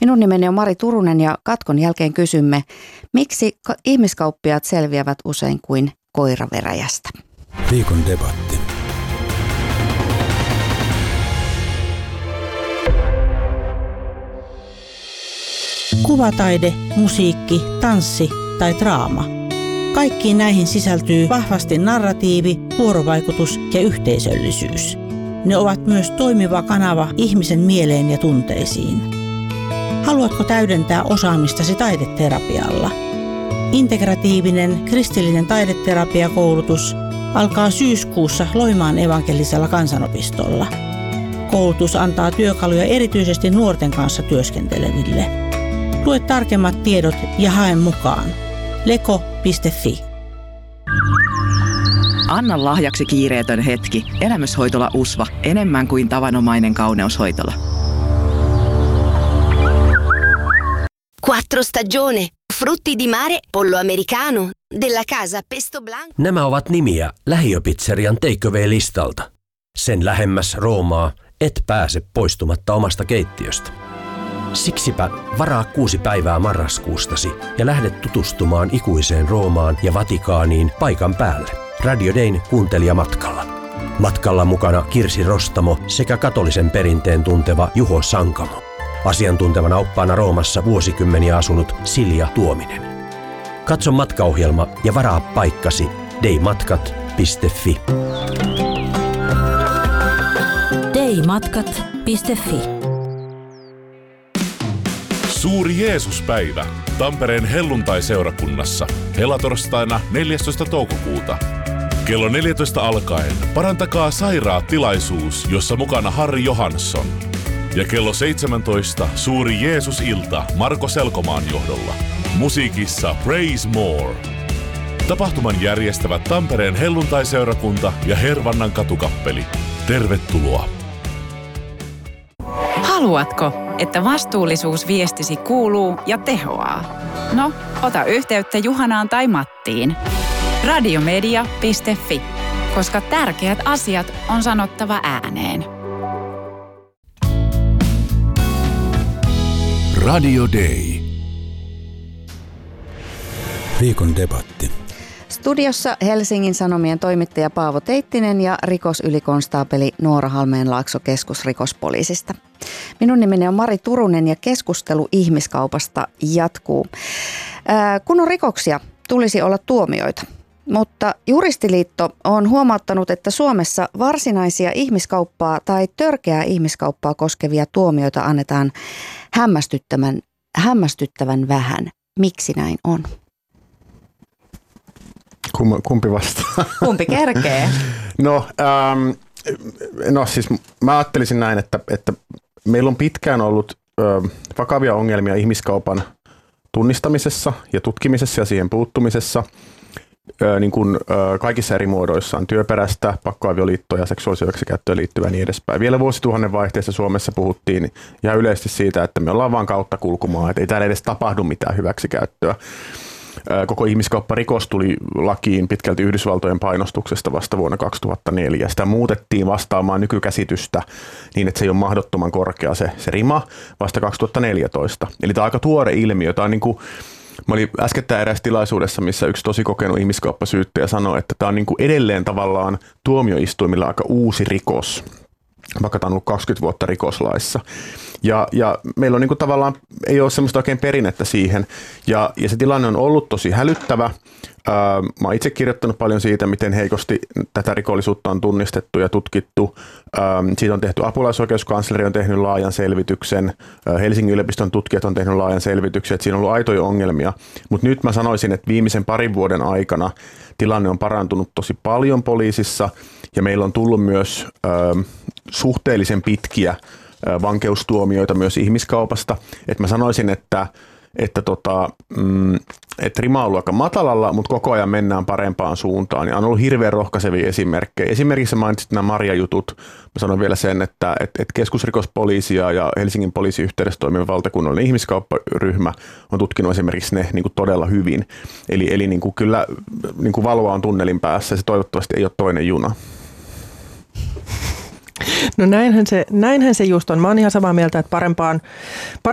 Minun nimeni on Mari Turunen ja katkon jälkeen kysymme, miksi ihmiskauppiaat selviävät usein kuin koira veräjästä. Viikon debatti. Kuvataide, musiikki, tanssi tai draama. Kaikkiin näihin sisältyy vahvasti narratiivi, vuorovaikutus ja yhteisöllisyys. Ne ovat myös toimiva kanava ihmisen mieleen ja tunteisiin. Haluatko täydentää osaamistasi taideterapialla? Integratiivinen kristillinen taideterapiakoulutus alkaa syyskuussa Loimaan evankelisella kansanopistolla. Koulutus antaa työkaluja erityisesti nuorten kanssa työskenteleville. Lue tarkemmat tiedot ja hae mukaan. leko.fi. Anna lahjaksi kiireetön hetki. Elämyshoitola USVA. Enemmän kuin tavanomainen kauneushoitola. 4 stagione. Frutti di mare, pollo americano, della casa pesto blanco. Nämä ovat nimiä lähiöpizzerian take-away-listalta. Sen lähemmäs Roomaa et pääse poistumatta omasta keittiöstä. Siksipä varaa 6 päivää marraskuustasi ja lähde tutustumaan ikuiseen Roomaan ja Vatikaaniin paikan päälle. Radio Dayn kuuntelijamatkalla. Matkalla mukana Kirsi Rostamo sekä katolisen perinteen tunteva Juho Sankamo. Asiantuntevana oppaana Roomassa vuosikymmeniä asunut Silja Tuominen. Katso matkaohjelma ja varaa paikkasi daymatkat.fi. daymatkat.fi. Suuri Jeesuspäivä Tampereen helluntai-seurakunnassa helatorstaina 14. toukokuuta. Kello 14 alkaen parantakaa sairaat tilaisuus, jossa mukana Harri Johansson. Ja kello 17 suuri Jeesus-ilta Marko Selkomaan johdolla. Musiikissa Praise More. Tapahtuman järjestävät Tampereen helluntai-seurakunta ja Hervannan katukappeli. Tervetuloa! Haluatko, että vastuullisuusviestisi kuuluu ja tehoaa? No, ota yhteyttä Juhanaan tai Mattiin. Radiomedia.fi, koska tärkeät asiat on sanottava ääneen. Radio Day. Viikon debatti. Studiossa Helsingin Sanomien toimittaja Paavo Teittinen ja rikosylikonstaapeli Noora Halmeenlaakso keskusrikospoliisista. Minun nimeni on Mari Turunen ja keskustelu ihmiskaupasta jatkuu. Kun on rikoksia, tulisi olla tuomioita. Mutta Juristiliitto on huomauttanut, että Suomessa varsinaisia ihmiskauppaa tai törkeää ihmiskauppaa koskevia tuomioita annetaan hämmästyttävän vähän. Miksi näin on? Kumpi vastaa? Kumpi kerkee? No siis mä ajattelisin näin, että meillä on pitkään ollut vakavia ongelmia ihmiskaupan tunnistamisessa ja tutkimisessa ja siihen puuttumisessa. Niin kuin kaikissa eri muodoissaan, työperäistä, pakkoavioliittoa ja seksuaalisen hyväksikäyttöön liittyvää niin edespäin. Vielä vuosituhannen vaihteessa Suomessa puhuttiin ihan yleisesti siitä, että me ollaan vaan kautta kulkumaa, että ei täällä edes tapahdu mitään hyväksikäyttöä. Koko ihmiskaupparikos tuli lakiin pitkälti Yhdysvaltojen painostuksesta vasta vuonna 2004. Sitä muutettiin vastaamaan nykykäsitystä niin, että se ei ole mahdottoman korkea se rima vasta 2014. Eli tämä on aika tuore ilmiö. Tämä on niin kuin, mä olin äskettäin eräässä tilaisuudessa, missä yksi tosi kokenut ihmiskauppasyyttäjä sanoi, että tämä on niin kuin edelleen tavallaan tuomioistuimilla aika uusi rikos, vaikka tämä on ollut 20 vuotta rikoslaissa. Ja meillä on niin kuin tavallaan, ei ole semmoista oikein perinnettä siihen, ja se tilanne on ollut tosi hälyttävä. Mä oon itse kirjoittanut paljon siitä, miten heikosti tätä rikollisuutta on tunnistettu ja tutkittu. Siitä on tehty apulaisoikeuskansleri on tehnyt laajan selvityksen, Helsingin yliopiston tutkijat on tehnyt laajan selvityksen, että siinä on ollut aitoja ongelmia. Mutta nyt mä sanoisin, että viimeisen parin vuoden aikana tilanne on parantunut tosi paljon poliisissa, ja meillä on tullut myös suhteellisen pitkiä vankeustuomioita myös ihmiskaupasta. Että mä sanoisin, että rima on ollut aika matalalla, mutta koko ajan mennään parempaan suuntaan. Ja on ollut hirveän rohkaisevia esimerkkejä. Esimerkiksi mainitsit nämä Marja-jutut. Mä sanon vielä sen, että keskusrikospoliisia ja Helsingin poliisin yhteydessä toimiva valtakunnallinen ihmiskaupparyhmä on tutkinut esimerkiksi ne niin kuin todella hyvin. Eli niin kuin kyllä niin kuin valoa on tunnelin päässä ja se toivottavasti ei ole toinen juna. No näinhän se just on. Mä oon ihan samaa mieltä, että parempaan